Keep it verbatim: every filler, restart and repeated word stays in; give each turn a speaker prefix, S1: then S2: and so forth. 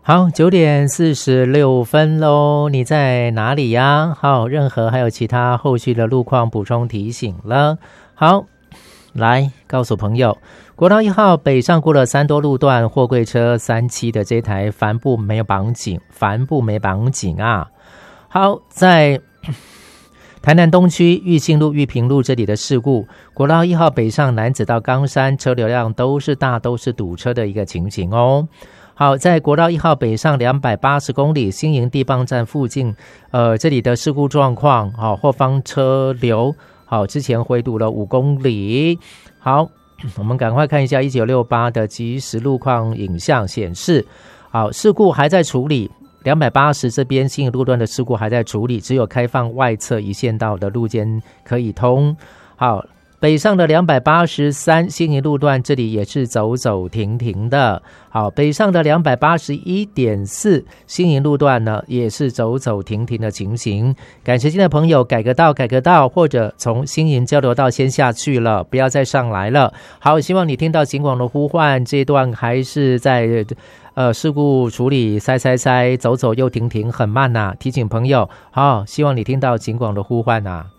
S1: 好，九点四十六分喽，你在哪里呀？好，任何还有其他后续的路况补充提醒了。好，来告诉朋友，国道一号北上过了三多路段，货柜车三七的这台帆布没有绑紧，帆布没绑紧啊。好，在台南东区裕兴路、裕平路这里的事故，国道一号北上楠梓到冈山，车流量都是大，都是堵车的一个情形哦。好，在国道一号北上两百八十公里新营地磅站附近，呃，这里的事故状况，好，后方车流，好，之前回堵了五公里。好，我们赶快看一下一九六八的即时路况影像显示，好，事故还在处理。两百八十这边新营路段的事故还在处理，只有开放外侧一线道的路肩可以通。好，北上的两百八十三新营路段这里也是走走停停的。好，北上的 两百八十一点四 新营路段呢也是走走停停的情形。赶时间的朋友改个道改个道，或者从新营交流道先下去了，不要再上来了。好，希望你听到警广的呼唤，这一段还是在呃事故处理，塞塞塞，走走又停停，很慢啊，提醒朋友，好，希望你听到警广的呼唤啊。